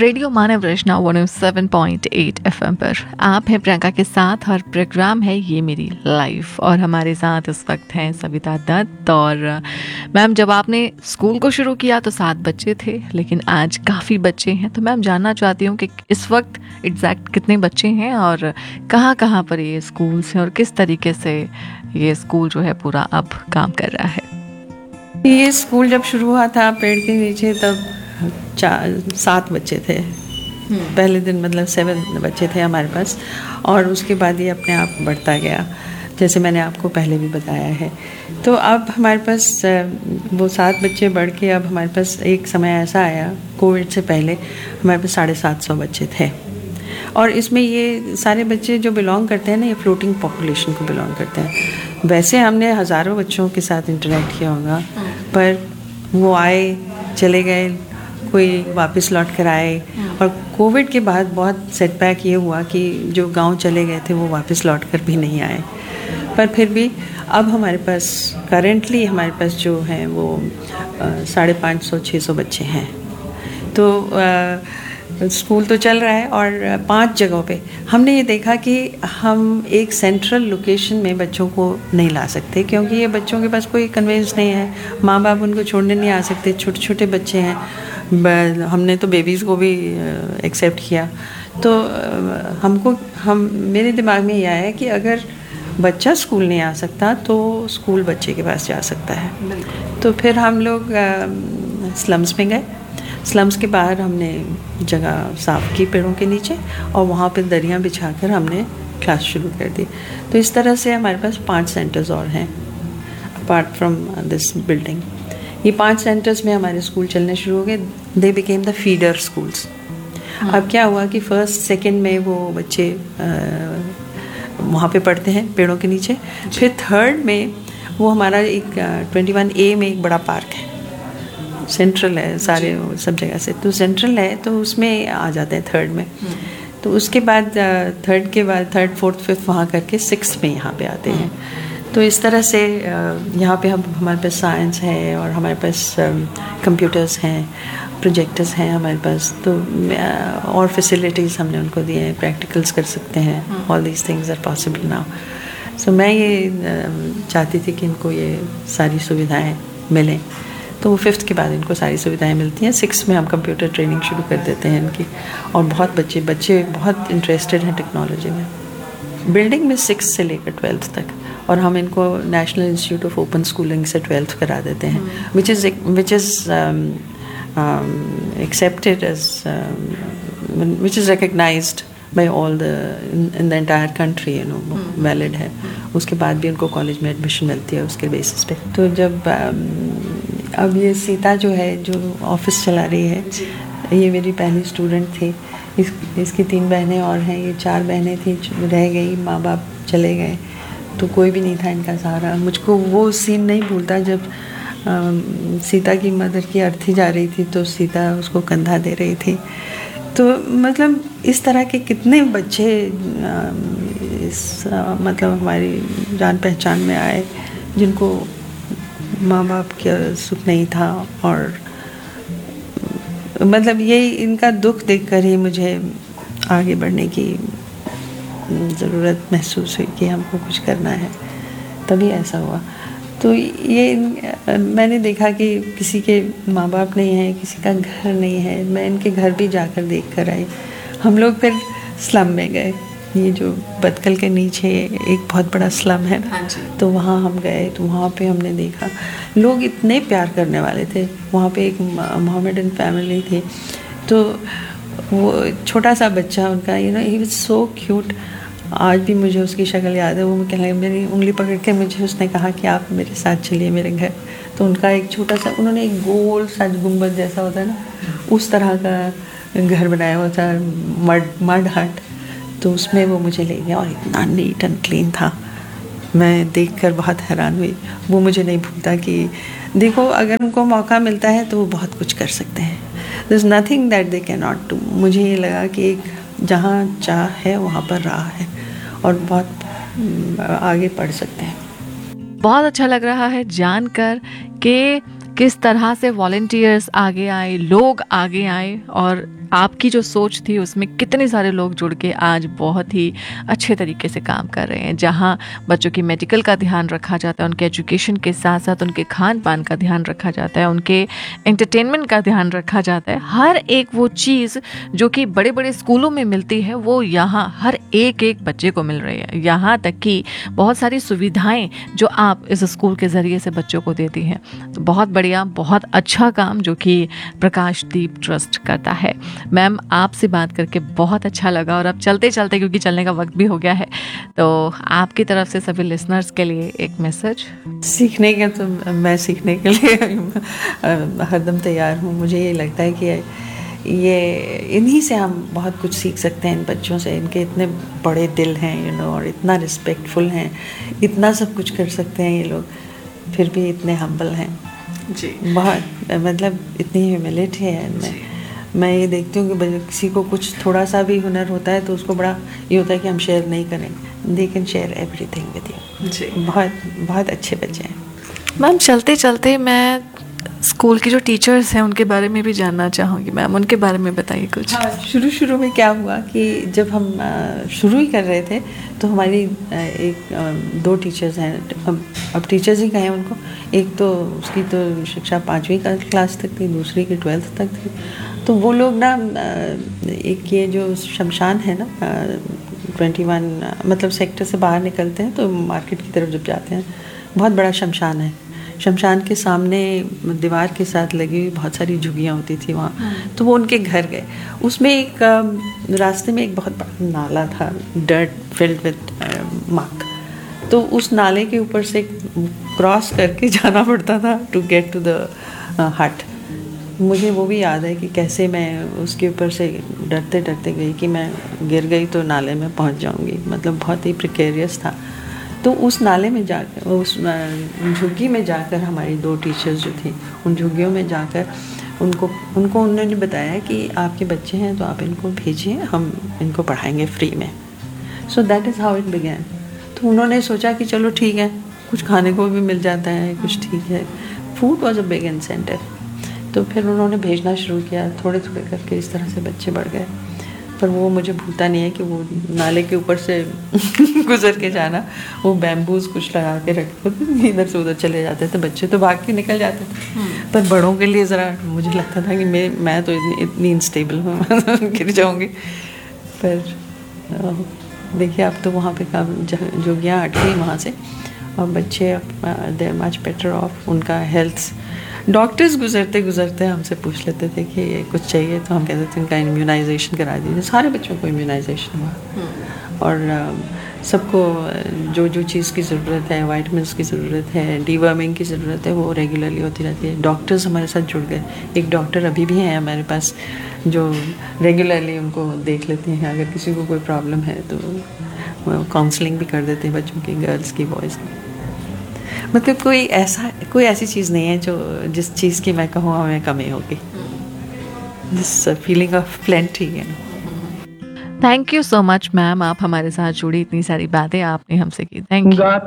Radio मानव रचना 107.8 FM पर आप हैं प्रियंका के साथ और प्रोग्राम है ये मेरी लाइफ। और हमारे साथ इस वक्त हैं सविता दत्त। और मैम, जब आपने स्कूल को शुरू किया तो 7 बच्चे थे, लेकिन आज काफ़ी बच्चे हैं। तो मैम, जानना चाहती हूँ कि इस वक्त एग्जैक्ट कितने बच्चे हैं और कहाँ कहाँ पर ये स्कूल्स हैं और किस तरीके से ये स्कूल जो है पूरा अब काम कर रहा है। ये स्कूल जब शुरू हुआ था पेड़ के नीचे, तब 7 बच्चे थे। पहले दिन मतलब 7 बच्चे थे हमारे पास, और उसके बाद ये अपने आप बढ़ता गया, जैसे मैंने आपको पहले भी बताया है। तो अब हमारे पास वो 7 बच्चे बढ़ के अब हमारे पास एक समय ऐसा आया, कोविड से पहले हमारे पास 750 बच्चे थे। और इसमें ये सारे बच्चे जो बिलोंग करते हैं ना, ये फ्लोटिंग पॉपुलेशन को बिलोंग करते हैं। वैसे हमने हज़ारों बच्चों के साथ इंटरेक्ट किया होगा, पर वो आए चले गए, कोई वापस लौट कर आए। और कोविड के बाद बहुत सेटबैक ये हुआ कि जो गांव चले गए थे वो वापस लौट कर भी नहीं आए। पर फिर भी अब हमारे पास करेंटली हमारे पास जो हैं वो 550-600 बच्चे हैं। तो स्कूल तो चल रहा है, और 5 जगहों पे हमने ये देखा कि हम एक सेंट्रल लोकेशन में बच्चों को नहीं ला सकते, क्योंकि ये बच्चों के पास कोई कन्वेंस नहीं है, माँ बाप उनको छोड़ने नहीं आ सकते, छोटे छोटे बच्चे हैं। हमने तो बेबीज़ को भी एक्सेप्ट किया। तो मेरे दिमाग में ये आया कि अगर बच्चा स्कूल नहीं आ सकता तो स्कूल बच्चे के पास जा सकता है। तो फिर हम लोग स्लम्स में गए। स्लम्स के बाहर हमने जगह साफ़ की पेड़ों के नीचे, और वहाँ पे दरियाँ बिछाकर हमने क्लास शुरू कर दी। तो इस तरह से हमारे पास 5 सेंटर्स और हैं अपार्ट फ्रॉम दिस बिल्डिंग। ये 5 सेंटर्स में हमारे स्कूल चलने शुरू हो गए। They became the feeder schools. अब क्या हुआ कि फर्स्ट सेकंड में वो बच्चे वहाँ पे पढ़ते हैं पेड़ों के नीचे। फिर थर्ड में वो हमारा एक 21A में एक बड़ा पार्क है, सेंट्रल है, सारे सब जगह से तो सेंट्रल है, तो उसमें आ जाते हैं थर्ड में। तो उसके बाद थर्ड के बाद 3rd 4th 5th वहाँ करके 6th में यहाँ पे आते हैं। तो इस तरह से यहाँ पे हमारे पास साइंस है, और हमारे पास कंप्यूटर्स हैं, प्रोजेक्टर्स हैं हमारे पास। तो और फैसिलिटीज़ हमने उनको दिए हैं, प्रैक्टिकल्स कर सकते हैं। All these things are possible now. सो मैं ये चाहती थी कि इनको ये सारी सुविधाएं मिलें। तो वो 5th के बाद इनको सारी सुविधाएं मिलती हैं। 6th में हम कंप्यूटर ट्रेनिंग शुरू कर देते हैं इनकी, और बहुत बच्चे बहुत इंटरेस्टेड हैं टेक्नोलॉजी में। बिल्डिंग में 6th से लेकर 12th तक, और हम इनको national institute of open schooling से 12th करा देते हैं, which is accepted as which is recognized by all in the entire country, valid है। उसके बाद भी उनको कॉलेज में एडमिशन मिलती है उसके बेसिस पे। तो जब अब ये सीता जो है, जो ऑफिस चला रही है, ये मेरी पहली स्टूडेंट थी। इसकी 3 बहनें और हैं, ये 4 बहनें थी, रह गई, माँ बाप चले गए, तो कोई भी नहीं था इनका सहारा। मुझको वो सीन नहीं भूलता जब सीता की मदर की अर्थी जा रही थी, तो सीता उसको कंधा दे रही थी। तो मतलब इस तरह के कितने बच्चे मतलब हमारी जान पहचान में आए, जिनको माँ बाप का सुख नहीं था। और मतलब ये इनका दुख देखकर ही मुझे आगे बढ़ने की ज़रूरत महसूस हुई कि हमको कुछ करना है, तभी ऐसा हुआ। तो ये मैंने देखा कि किसी के माँ बाप नहीं है, किसी का घर नहीं है। मैं इनके घर भी जाकर देख कर आई। हम लोग फिर स्लम में गए, ये जो बतकल के नीचे एक बहुत बड़ा स्लम है, तो वहाँ हम गए। तो वहाँ पे हमने देखा लोग इतने प्यार करने वाले थे। वहाँ पे एक मोहम्मदन फैमिली थी, तो वो छोटा सा बच्चा उनका, ही वाज सो क्यूट। आज भी मुझे उसकी शक्ल याद है। वो मेरी उंगली पकड़ के मुझे उसने कहा कि आप मेरे साथ चलिए मेरे घर। तो उनका एक छोटा सा, उन्होंने एक गोल सा गुंबद जैसा होता है ना, उस तरह का घर बनाया हुआ था, मड हट। तो उसमें वो मुझे ले गया, और इतना नीट एंड क्लीन था, मैं देखकर बहुत हैरान हुई। वो मुझे नहीं भूलता कि देखो, अगर उनको मौका मिलता है तो वो बहुत कुछ कर सकते हैं। There is nothing that they can not do. मुझे ये लगा कि एक जहाँ चाह है वहाँ पर राह है, और बहुत आगे बढ़ सकते हैं। बहुत अच्छा लग रहा है जानकर कि किस तरह से वॉलंटियर्स आगे आए, लोग आगे आए और आपकी जो सोच थी उसमें कितने सारे लोग जुड़ के आज बहुत ही अच्छे तरीके से काम कर रहे हैं। जहाँ बच्चों की मेडिकल का ध्यान रखा जाता है, उनके एजुकेशन के साथ साथ उनके खान पान का ध्यान रखा जाता है, उनके एंटरटेनमेंट का ध्यान रखा जाता है। हर एक वो चीज़ जो कि बड़े बड़े स्कूलों में मिलती है वो यहाँ हर एक एक बच्चे को मिल रही है। यहाँ तक कि बहुत सारी सुविधाएं जो आप इस स्कूल के ज़रिए से बच्चों को देती हैं। तो बहुत बढ़िया, बहुत अच्छा काम जो कि प्रकाशदीप ट्रस्ट करता है। मैम, आपसे बात करके बहुत अच्छा लगा। और अब चलते चलते, क्योंकि चलने का वक्त भी हो गया है, तो आपकी तरफ से सभी लिसनर्स के लिए एक मैसेज। सीखने के तो मैं सीखने के लिए हरदम तैयार हूँ। मुझे ये लगता है कि ये इन्हीं से हम बहुत कुछ सीख सकते हैं, इन बच्चों से। इनके इतने बड़े दिल हैं और इतना रिस्पेक्टफुल हैं, इतना सब कुछ कर सकते हैं ये लोग, फिर भी इतने हम्बल हैं जी। बहुत मतलब इतनी ह्यूमिलिटी है इनमें। मैं ये देखती हूँ कि किसी को कुछ थोड़ा सा भी हुनर होता है तो उसको बड़ा ये होता है कि हम शेयर नहीं करें। They can share everything with you जी। बहुत बहुत अच्छे बच्चे हैं। मैम, चलते चलते मैं स्कूल की जो टीचर्स हैं उनके बारे में भी जानना चाहूँगी। मैम, उनके बारे में बताइए कुछ। हाँ, शुरू में क्या हुआ कि जब हम शुरू ही कर रहे थे तो हमारी एक दो टीचर्स हैं, अब टीचर्स ही कहें उनको। एक तो उसकी तो शिक्षा 5वीं क्लास तक थी, दूसरी की 12th तक थी। तो वो लोग ना, एक ये जो शमशान है ना 21 मतलब सेक्टर से बाहर निकलते हैं तो मार्केट की तरफ जब जाते हैं, बहुत बड़ा शमशान है। शमशान के सामने दीवार के साथ लगी हुई बहुत सारी झुग्गियाँ होती थी वहाँ। तो वो उनके घर गए। उसमें एक रास्ते में एक बहुत बड़ा नाला था, डर्ट फिल्ड विद मक। तो उस नाले के ऊपर से क्रॉस करके जाना पड़ता था टू गेट टू द हट। मुझे वो भी याद है कि कैसे मैं उसके ऊपर से डरते डरते गई कि मैं गिर गई तो नाले में पहुँच जाऊँगी। मतलब बहुत ही प्रिकेरियस था। तो उस नाले में जाकर, उस झुग्गी में जाकर हमारी दो टीचर्स जो थी, उन झुग्गियों में जाकर उनको उन्होंने बताया कि आपके बच्चे हैं तो आप इनको भेजिए, हम इनको पढ़ाएंगे फ्री में। So that is how it began. तो उन्होंने सोचा कि चलो ठीक है, कुछ खाने को भी मिल जाता है, कुछ ठीक है। Food was a big incentive. तो फिर उन्होंने भेजना शुरू किया, थोड़े थोड़े करके इस तरह से बच्चे बढ़ गए। पर वो मुझे भूलता नहीं है कि वो नाले के ऊपर से गुजर के जाना, वो बैम्बूज कुछ लगा के रखे थे, इधर से उधर चले जाते थे बच्चे, तो भाग के निकल जाते थे। पर बड़ों के लिए ज़रा मुझे लगता था कि मैं तो इतनी अनस्टेबल हूँ गिर जाऊँगी। पर देखिए अब तो वहाँ पे जोगियाँ हट गई वहाँ से, और बच्चे they are much better of. उनका हेल्थ, डॉक्टर्स गुजरते गुजरते हमसे पूछ लेते थे कि ये कुछ चाहिए, तो हम कहते थे इनका इम्यूनाइजेशन करा दीजिए। सारे बच्चों को इम्यूनाइजेशन हुआ, और सबको जो जो चीज़ की ज़रूरत है, वाइटमिन्स की ज़रूरत है, डीवर्मिंग की ज़रूरत है, वो रेगुलरली होती रहती है। डॉक्टर्स हमारे साथ जुड़ गए। एक डॉक्टर अभी भी हैं हमारे पास जो रेगुलरली उनको देख लेते हैं। अगर किसी को कोई प्रॉब्लम है तो वो काउंसलिंग भी कर देते हैं बच्चों की, गर्ल्स की, बॉयज़ की। मतलब कोई ऐसी चीज़ नहीं है जो जिस चीज़ की मैं कहूँ हमें कमी होगी। दिस फीलिंग ऑफ प्लेंटी है। Thank you so much ma'am, आप हमारे साथ जुड़ी, इतनी सारी बातें आपने हमसे की। Thank you.